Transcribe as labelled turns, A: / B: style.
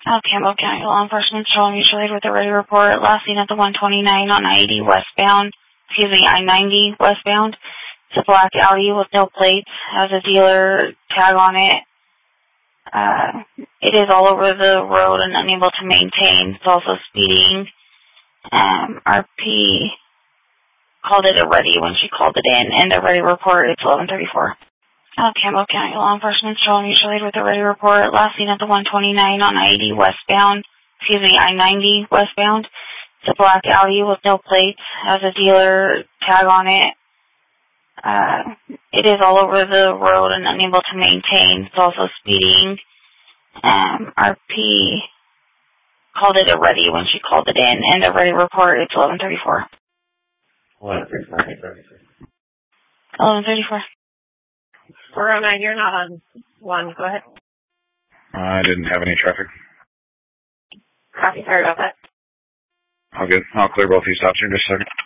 A: Campbell County Law Enforcement showing mutual aid with a ready report. Last seen at the 129 on I-80 westbound, I-90 westbound. It's a black Audi with no plates, has a dealer tag on it. It is all over the road and unable to maintain. It's also speeding. RP called it a ready when she called it in, and the ready report, it's 1134. Campbell County Law Enforcement showing mutual aid with a ready report. Last seen at the 129 on I-80 westbound, I-90 westbound. It's a black Audi with no plates, has a dealer tag on it. It is all over the road and unable to maintain. It's also speeding. RP called it a ready when she called it in, and the ready report, it's 1134. 1134.
B: 409, you're not on 1. Go ahead.
C: I didn't have any traffic.
B: Copy, sorry about that.
C: All good. I'll clear both these stops here in just a second.